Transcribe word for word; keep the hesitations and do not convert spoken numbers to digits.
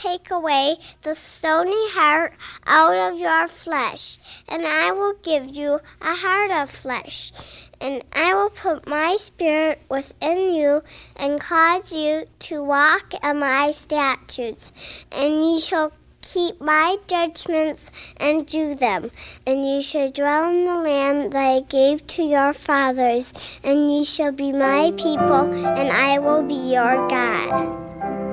take away the stony heart out of your flesh, and I will give you a heart of flesh. And I will put my spirit within you and cause you to walk in my statutes, and ye shall keep my judgments and do them. And ye shall dwell in the land that I gave to your fathers, and ye shall be my people, and I will be your God.